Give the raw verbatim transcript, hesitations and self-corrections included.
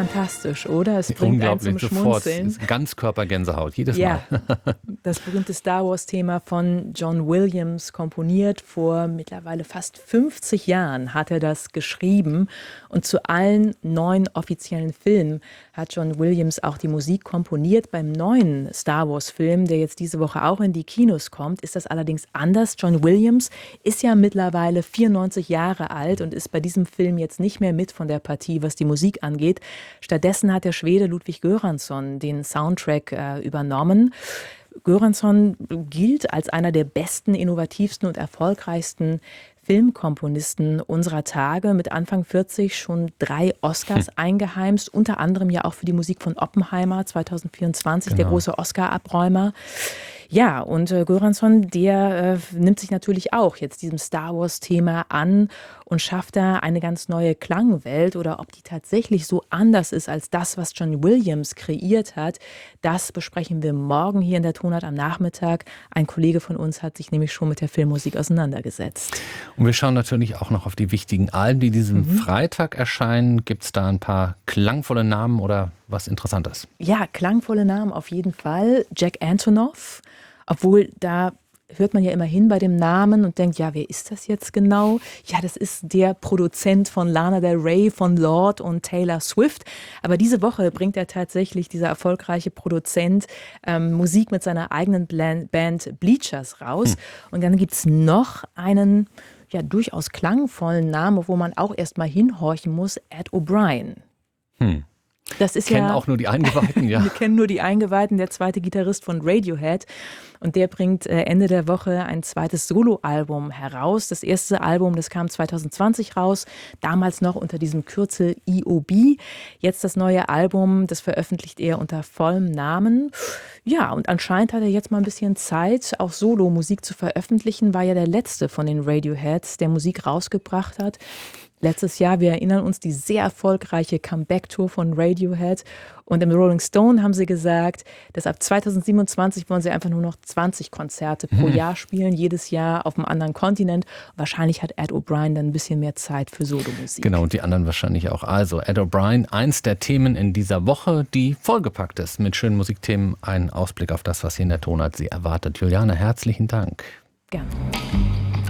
fantastisch, oder? Es bringt einen zum sofort. Schmunzeln. Ganzkörpergänsehaut, jedes Ja, Mal. das berühmte Star Wars-Thema von John Williams, komponiert vor mittlerweile fast fünfzig Jahren, hat er das geschrieben. Und zu allen neun offiziellen Filmen hat John Williams auch die Musik komponiert. Beim neuen Star Wars-Film, der jetzt diese Woche auch in die Kinos kommt, ist das allerdings anders. John Williams ist ja mittlerweile vierundneunzig Jahre alt und ist bei diesem Film jetzt nicht mehr mit von der Partie, was die Musik angeht. Stattdessen hat der Schwede Ludwig Göransson den Soundtrack äh, übernommen. Göransson gilt als einer der besten, innovativsten und erfolgreichsten Filmkomponisten unserer Tage, mit Anfang vierzig schon drei Oscars hm. eingeheimst, unter anderem ja auch für die Musik von Oppenheimer zwanzig vierundzwanzig, genau. Der große Oscar-Abräumer. Ja, und äh, Göransson, der äh, nimmt sich natürlich auch jetzt diesem Star Wars-Thema an und schafft da eine ganz neue Klangwelt. Oder ob die tatsächlich so anders ist als das, was John Williams kreiert hat, das besprechen wir morgen hier in der Tonart am Nachmittag. Ein Kollege von uns hat sich nämlich schon mit der Filmmusik auseinandergesetzt. Und wir schauen natürlich auch noch auf die wichtigen Alben, die diesen mhm. Freitag erscheinen. Gibt es da ein paar klangvolle Namen oder was Interessantes? Ja, klangvolle Namen auf jeden Fall. Jack Antonoff, obwohl da hört man ja immer hin bei dem Namen und denkt, ja, wer ist das jetzt genau? Ja, das ist der Produzent von Lana Del Rey, von Lorde und Taylor Swift. Aber diese Woche bringt er tatsächlich, dieser erfolgreiche Produzent, ähm, Musik mit seiner eigenen Band Bleachers raus. Hm. Und dann gibt es noch einen, ja, durchaus klangvollen Namen, wo man auch erst mal hinhorchen muss, Ed O'Brien. Hm. Das ist kennen ja, auch nur die Eingeweihten, ja. Wir kennen nur die Eingeweihten, der zweite Gitarrist von Radiohead. Und der bringt Ende der Woche ein zweites Soloalbum heraus. Das erste Album, das kam zwanzig zwanzig raus, damals noch unter diesem Kürzel E O B. Jetzt das neue Album, das veröffentlicht er unter vollem Namen. Ja, und anscheinend hat er jetzt mal ein bisschen Zeit, auch Solo-Musik zu veröffentlichen. War ja der letzte von den Radioheads, der Musik rausgebracht hat. Letztes Jahr, wir erinnern uns, die sehr erfolgreiche Comeback-Tour von Radiohead. Und im Rolling Stone haben sie gesagt, dass ab zwanzig siebenundzwanzig wollen sie einfach nur noch zwanzig Konzerte pro hm. Jahr spielen, jedes Jahr auf einem anderen Kontinent. Wahrscheinlich hat Ed O'Brien dann ein bisschen mehr Zeit für Solomusik. Genau, und die anderen wahrscheinlich auch. Also Ed O'Brien, eins der Themen in dieser Woche, die vollgepackt ist mit schönen Musikthemen. Ein Ausblick auf das, was hier in der Tonart Sie erwartet. Juliane, herzlichen Dank. Gerne.